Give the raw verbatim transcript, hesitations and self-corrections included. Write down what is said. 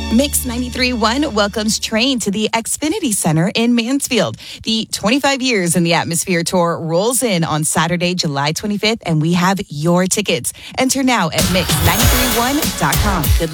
Mix ninety-three point one welcomes Train to the Xfinity Center in Mansfield. The twenty-five years in the Atmosphere Tour rolls in on Saturday, July twenty-fifth, and we have your tickets. Enter now at mix nine three one dot com. Good